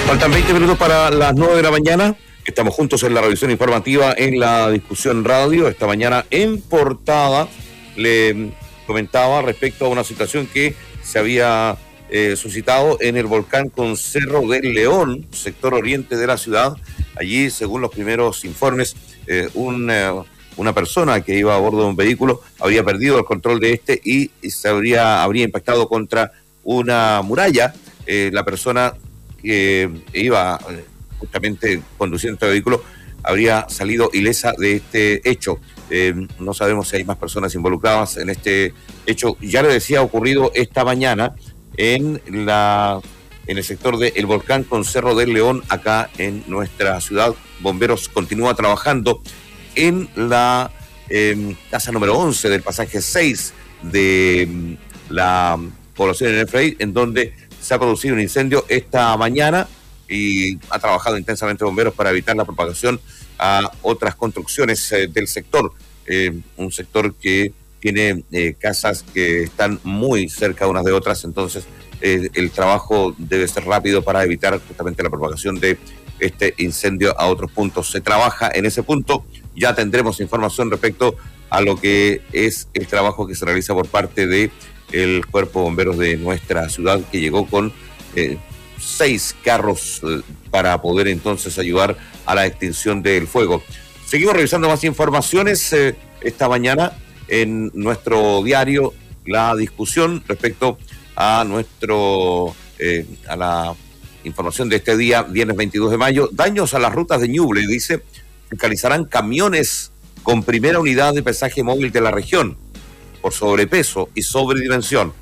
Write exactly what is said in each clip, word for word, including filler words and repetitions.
Faltan veinte minutos para las nueve de la mañana. Estamos juntos en la revisión informativa en la discusión radio. Esta mañana en portada le comentaba respecto a una situación que se había eh, suscitado en el volcán con Cerro del León, sector oriente de la ciudad. Allí, según los primeros informes, eh, un, eh, una persona que iba a bordo de un vehículo habría perdido el control de este y se habría, habría impactado contra una muralla. Eh, la persona que iba eh, justamente conduciendo este vehículo habría salido ilesa de este hecho. Eh, no sabemos si hay más personas involucradas en este hecho. Ya le decía, ocurrido esta mañana en la en el sector del volcán con Cerro del León, acá en nuestra ciudad. Bomberos continúa trabajando en la eh, casa número once del pasaje seis de eh, la población en el Frey, en donde se ha producido un incendio esta mañana y ha trabajado intensamente bomberos para evitar la propagación a otras construcciones eh, del sector. Eh, un sector que tiene eh, casas que están muy cerca unas de otras, entonces eh, el trabajo debe ser rápido para evitar justamente la propagación de este incendio a otros puntos. Se trabaja en ese punto, ya tendremos información respecto a lo que es el trabajo que se realiza por parte de el Cuerpo de Bomberos de nuestra ciudad, que llegó con eh, seis carros eh, para poder entonces ayudar a la extinción del fuego. Seguimos revisando más informaciones eh, esta mañana en nuestro diario, la discusión respecto a nuestro eh, a la información de este día, viernes veintidós de mayo. Daños a las rutas de Ñuble, dice, fiscalizarán camiones con primera unidad de pesaje móvil de la región por sobrepeso y sobredimensión.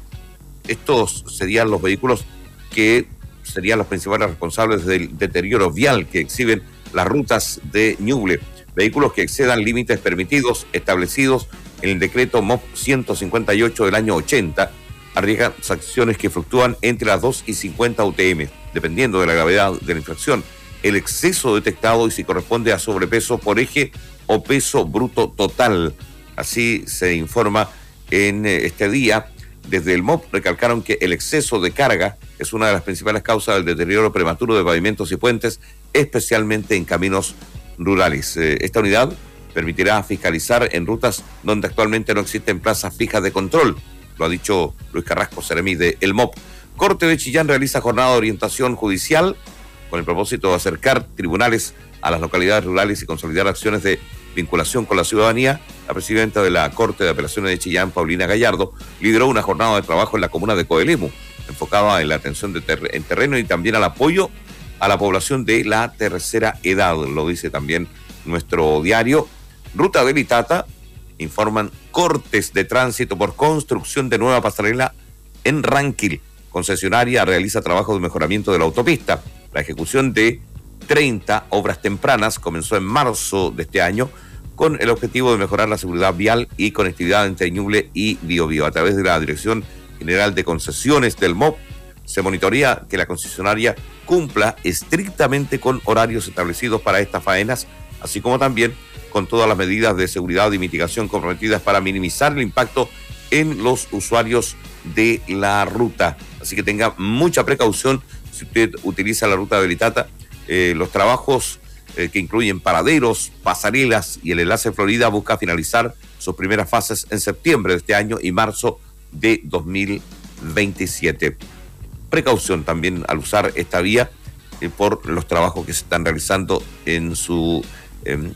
Estos serían los vehículos que serían los principales responsables del deterioro vial que exhiben las rutas de Ñuble. Vehículos que excedan límites permitidos establecidos en el decreto M O P ciento cincuenta y ocho del año ochenta arriesgan sanciones que fluctúan entre las dos y cincuenta U T M, dependiendo de la gravedad de la infracción, el exceso detectado y si corresponde a sobrepeso por eje o peso bruto total. Así se informa en este día. Desde el M O P recalcaron que el exceso de carga es una de las principales causas del deterioro prematuro de pavimentos y puentes, especialmente en caminos rurales. Eh, esta unidad permitirá fiscalizar en rutas donde actualmente no existen plazas fijas de control, lo ha dicho Luis Carrasco, seremi de el M O P. Corte de Chillán realiza jornada de orientación judicial con el propósito de acercar tribunales a las localidades rurales y consolidar acciones de vinculación con la ciudadanía. La presidenta de la Corte de Apelaciones de Chillán, Paulina Gallardo, lideró una jornada de trabajo en la comuna de Coelemu, enfocada en la atención de ter- en terreno y también al apoyo a la población de la tercera edad, lo dice también nuestro diario. Ruta de Litata, informan cortes de tránsito por construcción de nueva pasarela en Ranquil. Concesionaria realiza trabajo de mejoramiento de la autopista. La ejecución de treinta obras tempranas comenzó en marzo de este año con el objetivo de mejorar la seguridad vial y conectividad entre Ñuble y Biobío. A través de la Dirección General de Concesiones del M O P se monitorea que la concesionaria cumpla estrictamente con horarios establecidos para estas faenas, así como también con todas las medidas de seguridad y mitigación comprometidas para minimizar el impacto en los usuarios de la ruta. Así que tenga mucha precaución si usted utiliza la ruta de Litata. Eh, los trabajos eh, que incluyen paraderos, pasarelas y el enlace Florida busca finalizar sus primeras fases en septiembre de este año y marzo de dos mil veintisiete. Precaución también al usar esta vía eh, por los trabajos que se están realizando en su eh,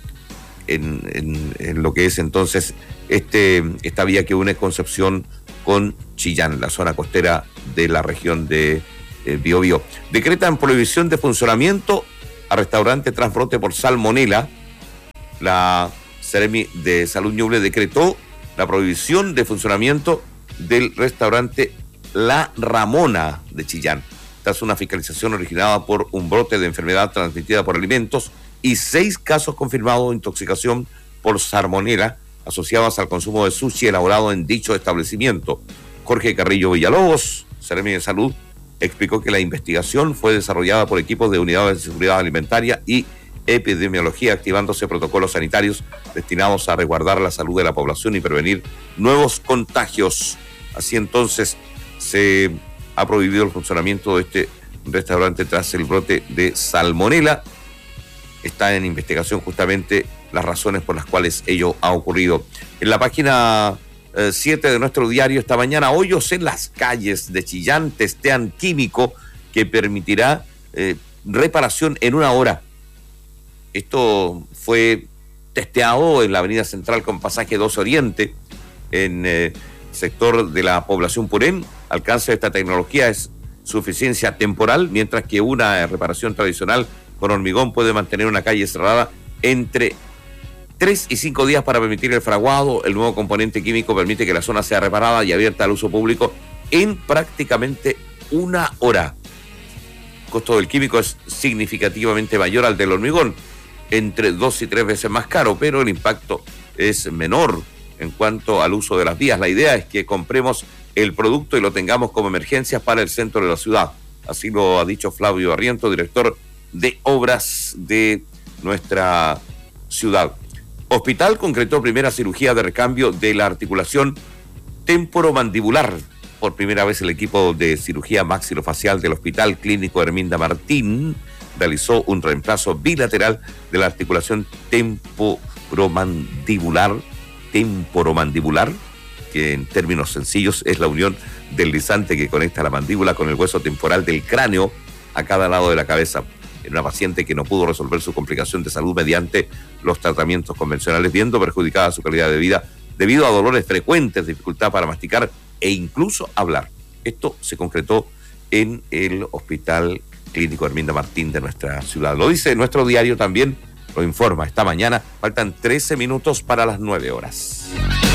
en, en, en lo que es entonces este esta vía que une Concepción con Chillán, la zona costera de la región de eh, Biobío. Decretan prohibición de funcionamiento a restaurante tras brote por salmonela. La Seremi de Salud Ñuble decretó la prohibición de funcionamiento del restaurante La Ramona de Chillán, tras una fiscalización originada por un brote de enfermedad transmitida por alimentos y seis casos confirmados de intoxicación por salmonela asociadas al consumo de sushi elaborado en dicho establecimiento. Jorge Carrillo Villalobos, Seremi de Salud, explicó que la investigación fue desarrollada por equipos de unidades de seguridad alimentaria y epidemiología, activándose protocolos sanitarios destinados a resguardar la salud de la población y prevenir nuevos contagios. Así entonces se ha prohibido el funcionamiento de este restaurante tras el brote de salmonela. Está en investigación justamente las razones por las cuales ello ha ocurrido. En la página siete de nuestro diario esta mañana, hoyos en las calles de Chillán testean químico que permitirá eh, reparación en una hora. Esto fue testeado en la avenida central con pasaje dos Oriente, en eh, sector de la población Purén. Alcance de esta tecnología es suficiencia temporal, mientras que una reparación tradicional con hormigón puede mantener una calle cerrada entre tres y cinco días para permitir el fraguado. El nuevo componente químico permite que la zona sea reparada y abierta al uso público en prácticamente una hora. El costo del químico es significativamente mayor al del hormigón, entre dos y tres veces más caro, pero el impacto es menor en cuanto al uso de las vías. La idea es que compremos el producto y lo tengamos como emergencias para el centro de la ciudad. Así lo ha dicho Flavio Barriento, director de obras de nuestra ciudad. Hospital concretó primera cirugía de recambio de la articulación temporomandibular. Por primera vez el equipo de cirugía maxilofacial del Hospital Clínico Herminda Martín realizó un reemplazo bilateral de la articulación temporomandibular, temporomandibular, que en términos sencillos es la unión del lisante que conecta la mandíbula con el hueso temporal del cráneo a cada lado de la cabeza. En una paciente que no pudo resolver su complicación de salud mediante los tratamientos convencionales, viendo perjudicada su calidad de vida debido a dolores frecuentes, dificultad para masticar e incluso hablar. Esto se concretó en el Hospital Clínico Herminda Martín de nuestra ciudad. Lo dice nuestro diario también, lo informa esta mañana. Faltan trece minutos para las nueve horas.